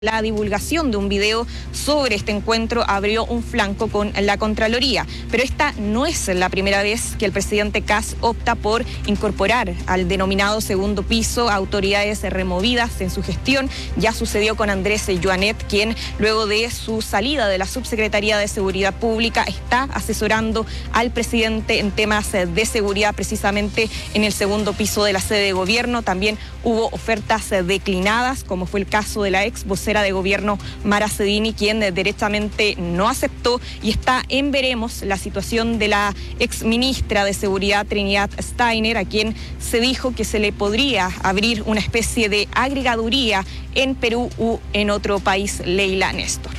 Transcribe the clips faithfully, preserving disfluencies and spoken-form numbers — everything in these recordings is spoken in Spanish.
La divulgación de un video sobre este encuentro abrió un flanco con la Contraloría, pero esta no es la primera vez que el presidente Kast opta por incorporar al denominado segundo piso autoridades removidas en su gestión. Ya sucedió con Andrés Joanet, quien luego de su salida de la Subsecretaría de Seguridad Pública está asesorando al presidente en temas de seguridad, precisamente en el segundo piso de la sede de gobierno. También hubo ofertas declinadas, como fue el caso de la ex vocera de gobierno Mara Cedini, quien derechamente no aceptó, y está en veremos la situación de la ex ministra de Seguridad Trinidad Steiner, a quien se dijo que se le podría abrir una especie de agregaduría en Perú u en otro país. Leila Néstor.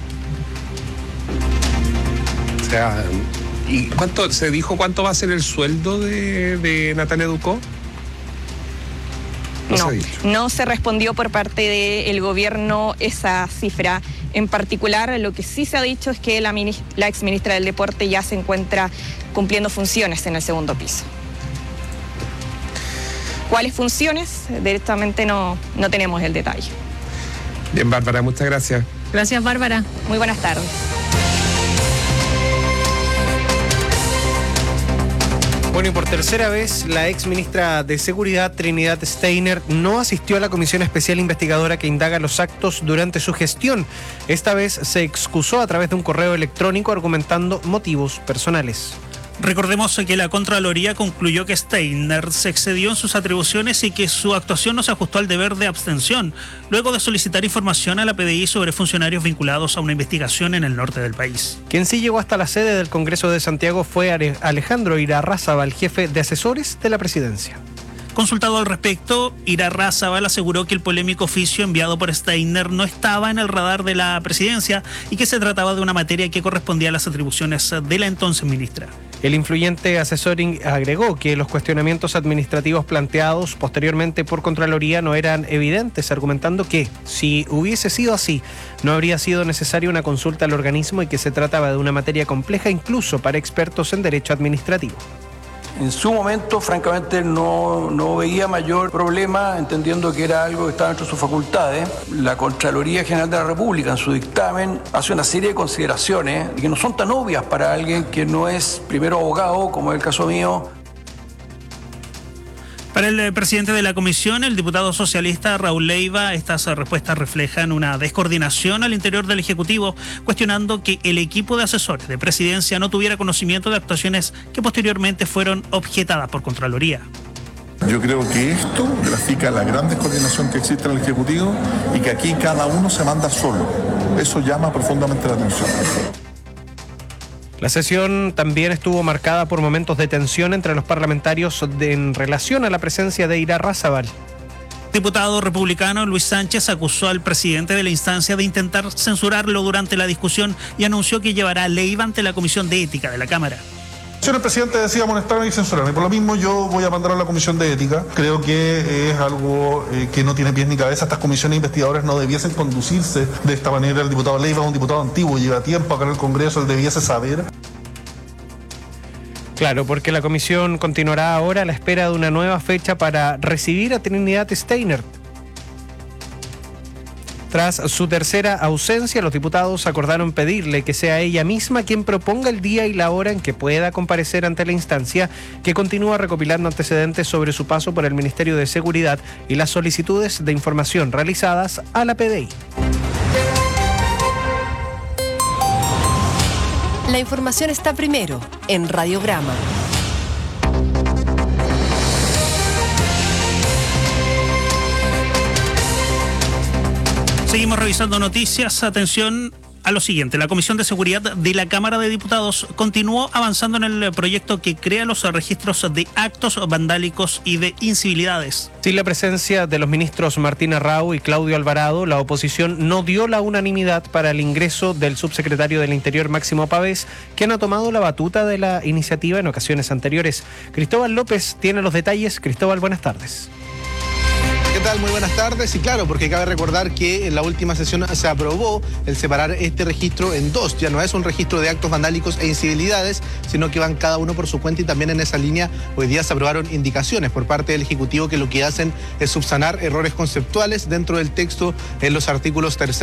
O sea, ¿y cuánto se dijo cuánto va a ser el sueldo de, de Natalia Ducó? No, no, se no se respondió por parte del gobierno esa cifra en particular. Lo que sí se ha dicho es que la, la exministra del Deporte ya se encuentra cumpliendo funciones en el segundo piso. ¿Cuáles funciones? Directamente no, no tenemos el detalle. Bien, Bárbara, muchas gracias. Gracias, Bárbara. Muy buenas tardes. Bueno, y por tercera vez, la ex ministra de Seguridad, Trinidad Steiner, no asistió a la comisión especial investigadora que indaga los actos durante su gestión. Esta vez se excusó a través de un correo electrónico argumentando motivos personales. Recordemos que la Contraloría concluyó que Steiner se excedió en sus atribuciones y que su actuación no se ajustó al deber de abstención, luego de solicitar información a la P D I sobre funcionarios vinculados a una investigación en el norte del país. Quien sí llegó hasta la sede del Congreso de Santiago fue Alejandro Irarrázaval, jefe de asesores de la presidencia. Consultado al respecto, Irarrázaval aseguró que el polémico oficio enviado por Steiner no estaba en el radar de la presidencia y que se trataba de una materia que correspondía a las atribuciones de la entonces ministra. El influyente asesor agregó que los cuestionamientos administrativos planteados posteriormente por Contraloría no eran evidentes, argumentando que, si hubiese sido así, no habría sido necesaria una consulta al organismo y que se trataba de una materia compleja incluso para expertos en derecho administrativo. En su momento, francamente, no, no veía mayor problema, entendiendo que era algo que estaba dentro de sus facultades. La Contraloría General de la República, en su dictamen, hace una serie de consideraciones que no son tan obvias para alguien que no es primero abogado, como es el caso mío. Para el presidente de la comisión, el diputado socialista Raúl Leiva, estas respuestas reflejan una descoordinación al interior del Ejecutivo, cuestionando que el equipo de asesores de presidencia no tuviera conocimiento de actuaciones que posteriormente fueron objetadas por Contraloría. Yo creo que esto grafica la gran descoordinación que existe en el Ejecutivo y que aquí cada uno se manda solo. Eso llama profundamente la atención. La sesión también estuvo marcada por momentos de tensión entre los parlamentarios de, en relación a la presencia de Irarrázaval. Diputado republicano Luis Sánchez acusó al presidente de la instancia de intentar censurarlo durante la discusión y anunció que llevará a Leiva ante la Comisión de Ética de la Cámara. El presidente decía amonestarme y censurarme. Por lo mismo, yo voy a mandar a la Comisión de Ética. Creo que es algo eh, que no tiene pies ni cabeza. Estas comisiones investigadoras no debiesen conducirse de esta manera. El diputado Leiva es un diputado antiguo, lleva tiempo acá en el Congreso, él debiese saber. Claro, porque la comisión continuará ahora a la espera de una nueva fecha para recibir a Trinidad Steiner. Tras su tercera ausencia, los diputados acordaron pedirle que sea ella misma quien proponga el día y la hora en que pueda comparecer ante la instancia, que continúa recopilando antecedentes sobre su paso por el Ministerio de Seguridad y las solicitudes de información realizadas a la P D I. La información está primero en Radiograma. Seguimos revisando noticias. Atención a lo siguiente. La Comisión de Seguridad de la Cámara de Diputados continuó avanzando en el proyecto que crea los registros de actos vandálicos y de incivilidades. Sin la presencia de los ministros Martín Arrau y Claudio Alvarado, la oposición no dio la unanimidad para el ingreso del subsecretario del Interior, Máximo Pavés, quien ha tomado la batuta de la iniciativa en ocasiones anteriores. Cristóbal López tiene los detalles. Cristóbal, buenas tardes. ¿Qué tal? Muy buenas tardes. Y claro, porque cabe recordar que en la última sesión se aprobó el separar este registro en dos. Ya no es un registro de actos vandálicos e incivilidades, sino que van cada uno por su cuenta, y también en esa línea hoy día se aprobaron indicaciones por parte del Ejecutivo que lo que hacen es subsanar errores conceptuales dentro del texto en los artículos terceros